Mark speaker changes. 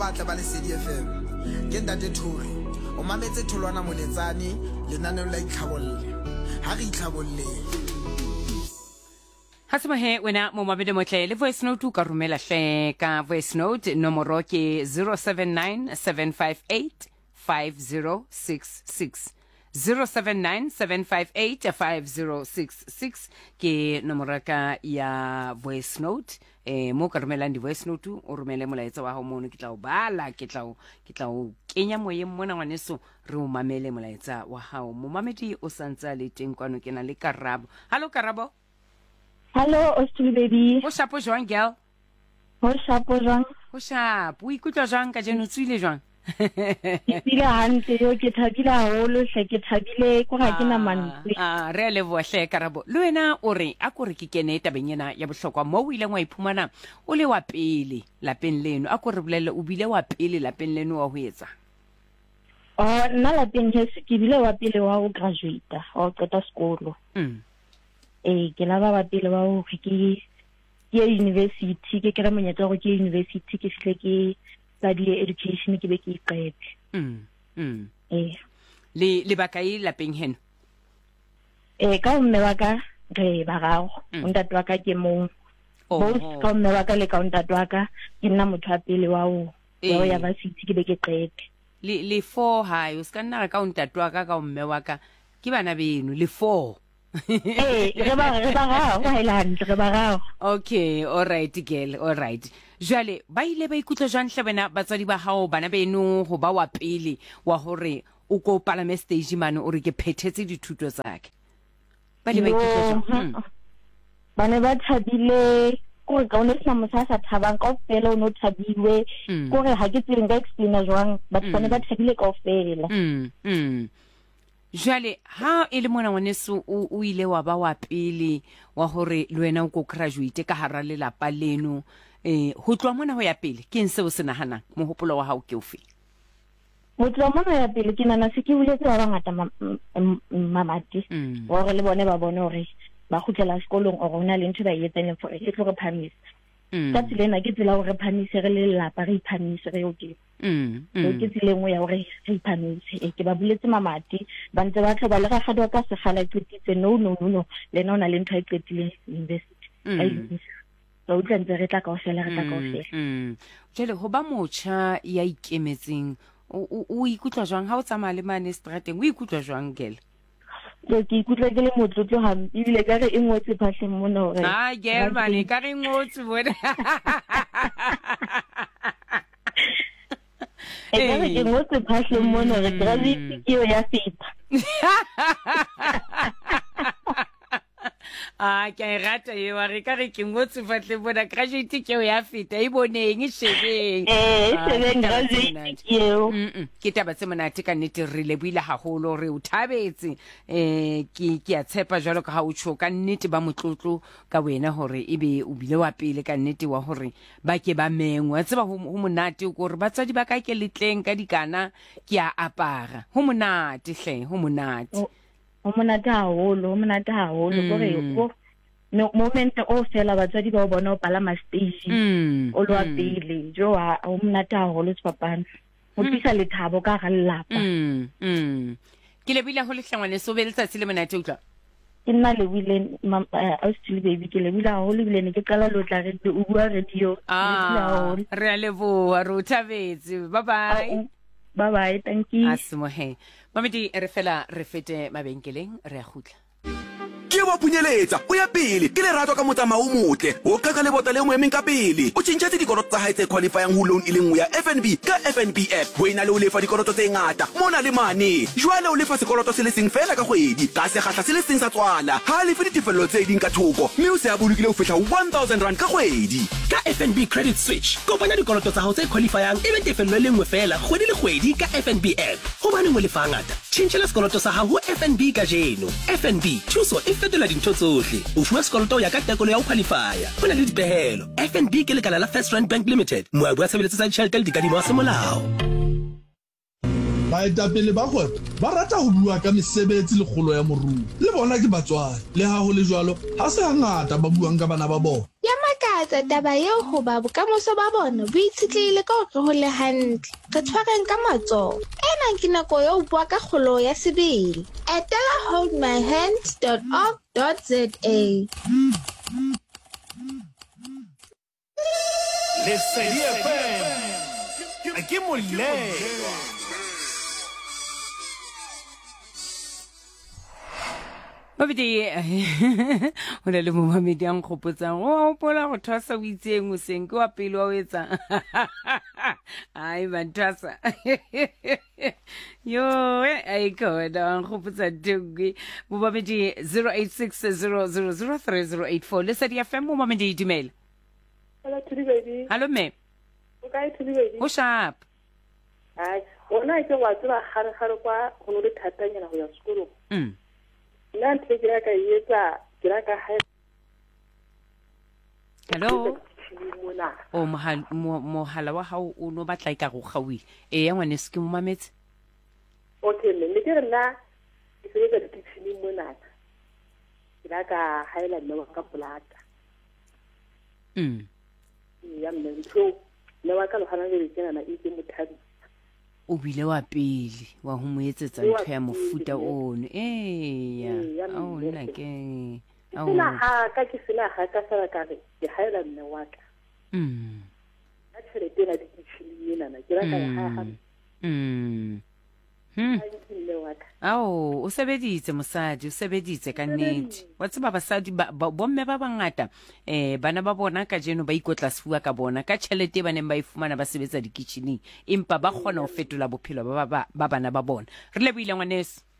Speaker 1: batla ba le CDFM ke ntate Thuri o mametse tholwana moletsane lenaneo la itlhabolle ha re itlhabolle
Speaker 2: Hasemahe wena mo mabede motle le voice note ka rumela hle ka voice note nomoro ke 0797585066 0797585066 ke nomoro ka ya voice note mo ka rumelang di voice note o rumele molaetsa wa ho mono ke tla o bala ke tla o kenya moyeng mona ngwaneso re o mamele molaetsa wa hao mo mamedi o santsa le teng kwano ke na le Karabo. Hallo Karabo.
Speaker 3: Hello, Ostuli baby.
Speaker 2: Ho shapo jwang girl?
Speaker 3: Ho shapo jwang?
Speaker 2: Ho shapo. O ikutlwa jwang ka jeno tswile jwang?
Speaker 3: Ke tsile hantle yo ke thabile haholo hle ke thabile ko ga ke na mantswe.
Speaker 2: Re le bohle Karabo. Le wena o re a ko re ke kene tabeng ena ya bohlokwa mo o ile ngwa iphumana o le wa pele lapeng leno a ko re bolelle o bile wa pele lapeng leno wa ho etsa.
Speaker 3: Nna lapeng ke bile wa pele wa go graduate wa go qeta sekolo. Ke la ba pele wa ho ke university ke kera monyetla go ke university ke fihle ke study education ke be ke iqete.
Speaker 2: Le bakai lapeng hen.
Speaker 3: Ka mme wa ka re ba gago ntate wa ka ke mo both ka mme wa ka le ka ntate wa ka ke nna motho a pele wa o ya ba city ke be ke qete.
Speaker 2: Le 4 high o ska nna ka ntate wa ka mme wa ka ke bana beno le 4.
Speaker 3: Re ba
Speaker 2: Okay, all right girl, all right. Jwale ba ile ba ikutla jwang hle bana batswadi ba hao bana beno ho ba wa pele wa hore o ko palame stage mane o re ke phethetse dithuto tsake. Ba le ba ikutla jwang?
Speaker 3: Bana ba thabile ko ka ona sna motsa sa thabang ka ofela o no thabilwe ko re ha ke tsile nka explain jwang ba tsane ba thabile ka ofela.
Speaker 2: Jwale ha e le mona ngwaneso o ile wa ba wa pele wa hore le wena o ko graduate ka hara lelapa leno ho tloa mona ho ya pele ke eng se o se nahanang mohopolo wa hao ke ofe?
Speaker 3: Ho tloa mona ya pele ke nana se ke buletse ba bangata mamati wa re le bone ba bone hore ba khutlela sekolong o rona le ntho ba etseng for e tlo re phamisa ka tsilena ke tsela hore phamise re le lelapa re phamise re o ke ke tsile ngwe ya hore re phamise ke ba buletse mamati ba ntse ba tlo ba le ga gadwa ka segala tlotitse no le nona le ntho a iqetile university so o tlantse re tla ka ofela
Speaker 2: jele ho ba motjha ya ikemetseng o ikutla jwang ha o tsamaya le mane strateng o ikutla jwang gele?
Speaker 3: Ke ikutla ke le motlotlo hampe ebile ka re e ngotse phahleng mona hore
Speaker 2: girl mane ka re ngotse bona
Speaker 3: ka re ke ngotse phahleng mona hore graduate ke ya feta
Speaker 2: ke rata ye wa re ka re ke ngotse fatle bona graduate ke ya feta e boneng e shebeng
Speaker 3: graduate
Speaker 2: ke taba tse monate ka nnete re lebuile haholo re o thabetse ke a tshepa jalo ka ha o tsho ka nnete ba motlotlo ka wena hore ebe o bile wa pele ka nnete wa hore ba ke ba mengwe tseba ho monate o gore batswadi ba ka ke letleng ka dikana ke a apara ho monate hle ho monate
Speaker 3: o monate haholo gore moment o fela batswadi ba bona o palama stage o lo apile jo o monate haholo sepapana o pisa lethabo ka ga lelapa
Speaker 2: ke le bila ho le hlangwane so be letsatsi le monate utlwa
Speaker 3: ke nna le wile Ostuli baby ke le bila haholo bile ne ke qala lo tla re o bua radio
Speaker 2: re a leboha re o thabetse
Speaker 3: bye bye thank you
Speaker 2: asmohe mamedi re fela re fete mabenkeleng re a khutla
Speaker 4: ke wa punyeletsa o ya pele ke le ratwa ka motsamao motle o ka lebota le moemeng ka pele o tshintshetse dikoloto tsa hae tse qualifying ho loan ile nngwe ya FNB ka FNB app ho ina le o lefa dikoloto tse ngata mona le mane jwale o lefa sekoloto se le seng fela ka kgwedi ka sekgahla se le seng sa tswala ha le fe ditefello tse ding ka thoko mme o se a bolokile ho fihla 1000 rand ka kgwedi
Speaker 5: ka FNB credit switch kopanya dikoloto tsa hao tse qualifying ebe tefello le nngwe fela kgwedi le kgwedi ka FNB app ho bane mo lefa ngata tshintshela sekoloto sa hao ho FNB ka jeno FNB thuso fetola dintho tsohle o fuwa sekoloto ya ka tekolo ya ho qualifya ho na le dipehelo FNB ke lekala la First Rand Bank Limited moabi wa tshebeletso tsa ditjhelete le dikadimo tsa semolao
Speaker 6: baetapele ba kgwebo ba rata ho bua ka mesebetsi le kgolo ya moruo le bona ke batswadi le ha ho le jwalo ha se hangata ba buang ka bana ba bona
Speaker 7: ya maka phethahatsa taba eo hoba bokamoso ba bona bo itshetlehile ka hore ho le hantle. Re tshwareng ka matsoho. Ena ke nako eo bua ka kgolo ya sebele. Etela holdmyhand.org.za.
Speaker 8: Lesedi FM ke moleng.
Speaker 2: Babedi o na le momamedi a nkgopotsang o hopola go thwasa o itseng o seng ke wa pele wa o etsang ai banthwasa yo ai khona wa nkgopotsa dingwe momamedi 0860003084 Lesedi FM momamedi dumela. Hello me o sharp
Speaker 9: ai ona ke wa tswa gare kwa go le thatanyana go ya sekolo nna ntse ke raka yetsa ke raka ha
Speaker 2: hello o mohala wa hao o no batla ka go gawile ya ngwane se ke mo mametse
Speaker 9: okay le ke rena ke se ka ditshini mona ke raka haela nna wa ka plata ya mmentso le wa ka lo hana le tsena na itse mothabi
Speaker 2: o bile wa pele wa ho moetsetsa ntho ya mofuta ono ya o nna ke
Speaker 9: sina ha ka ke sina ha ka sala ka re ke haela nne wa ka a tshirete na ditshini nana ke raka ha
Speaker 2: o sebeditse mosadi o sebeditse ka nnete wa tseba basadi bomme ba bangata bana ba bona ka jeno ba ikotla sefua ka bona ka tšhelete ba neng ba ifumana ba sebetsa dikitcheneng empa ba kgona ho fetola bophelo ba bana ba bona re le buile ngwanese